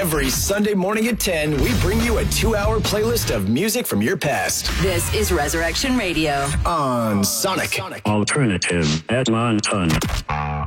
Every Sunday morning at 10, we bring you a 2-hour playlist of music from your past. This is Resurrection Radio On Sonic. Alternative Edmonton.